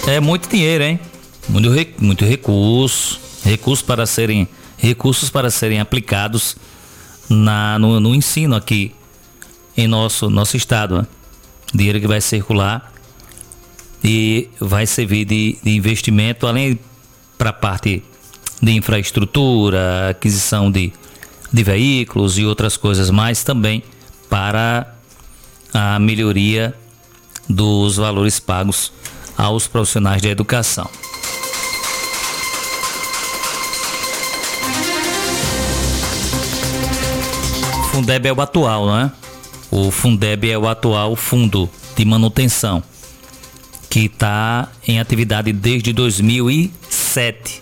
É muito dinheiro, hein? Muito recurso, recursos para serem aplicados no ensino aqui em nosso estado, né? Dinheiro que vai circular e vai servir de investimento, além para a parte de infraestrutura, aquisição de veículos e outras coisas mais, também para a melhoria dos valores pagos aos profissionais da educação. Fundeb é o atual, não é? O Fundeb é o atual fundo de manutenção, que está em atividade desde 2007.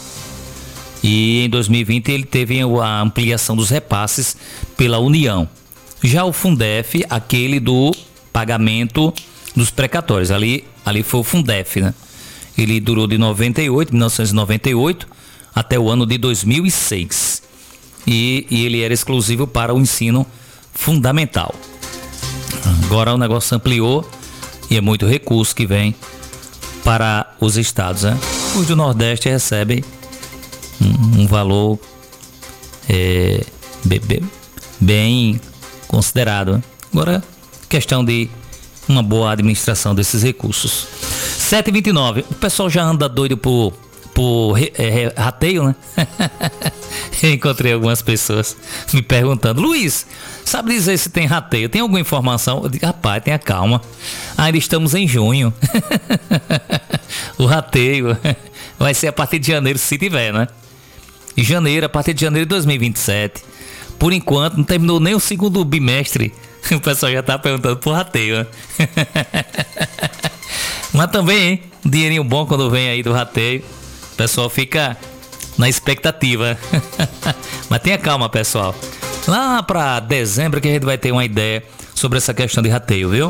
E em 2020 ele teve a ampliação dos repasses pela União. Já o Fundef, aquele do pagamento dos precatórios, ali foi o Fundef, né? Ele durou de 1998 até o ano de 2006. E ele era exclusivo para o ensino fundamental. Agora o negócio ampliou e é muito recurso que vem para os estados, né? Os do Nordeste recebem um valor bem considerado, né? Agora, questão de uma boa administração desses recursos. 7h29, o pessoal já anda doido por rateio, né? Eu encontrei algumas pessoas me perguntando: Luiz, sabe dizer se tem rateio? Tem alguma informação? Eu digo: rapaz, tenha calma, ainda estamos em junho. O rateio vai ser a partir de janeiro, se tiver, né? A partir de janeiro de 2027. Por enquanto, não terminou nem o segundo bimestre, o pessoal já tá perguntando por rateio, né? Mas também, hein? Um dinheirinho bom quando vem aí do rateio, o pessoal fica na expectativa. Mas tenha calma, pessoal. Lá para dezembro que a gente vai ter uma ideia sobre essa questão de rateio, viu?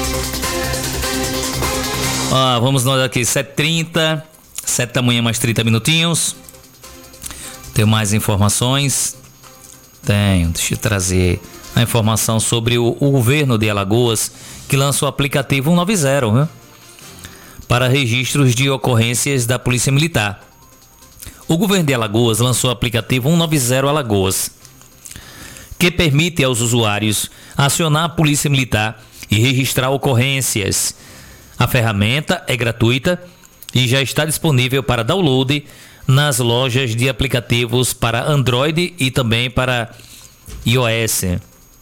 Vamos nós aqui, 7h30, 7 da manhã, mais 30 minutinhos. Tem mais informações? Deixa eu trazer a informação sobre o governo de Alagoas, que lança o aplicativo 190, né? Para registros de ocorrências da Polícia Militar. O governo de Alagoas lançou o aplicativo 190 Alagoas, que permite aos usuários acionar a Polícia Militar e registrar ocorrências. A ferramenta é gratuita e já está disponível para download nas lojas de aplicativos para Android e também para iOS.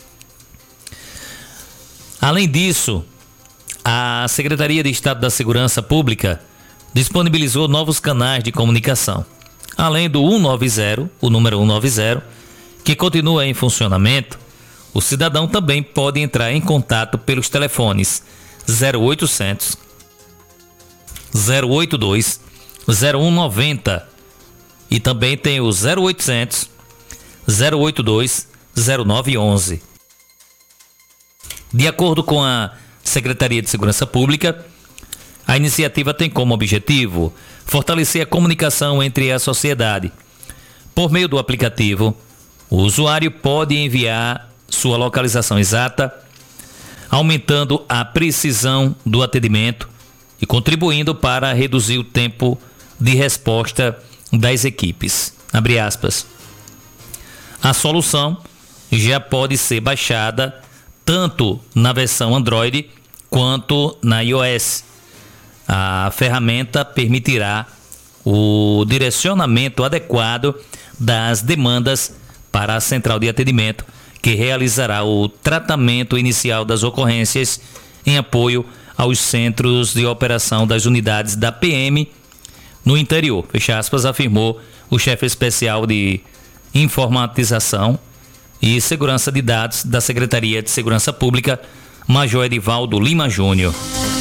Além disso, a Secretaria de Estado da Segurança Pública disponibilizou novos canais de comunicação. Além do 190, o número 190, que continua em funcionamento, o cidadão também pode entrar em contato pelos telefones 0800 082 0190 e também tem o 0800 082 0911. De acordo com a Secretaria de Segurança Pública, a iniciativa tem como objetivo fortalecer a comunicação entre a sociedade. Por meio do aplicativo, o usuário pode enviar sua localização exata, aumentando a precisão do atendimento e contribuindo para reduzir o tempo de resposta das equipes. Abre aspas. A solução já pode ser baixada tanto na versão Android quanto na iOS. A ferramenta permitirá o direcionamento adequado das demandas para a central de atendimento, que realizará o tratamento inicial das ocorrências em apoio aos centros de operação das unidades da PM no interior, fecha aspas, afirmou o chefe especial de informatização e segurança de dados da Secretaria de Segurança Pública, Major Edivaldo Lima Júnior.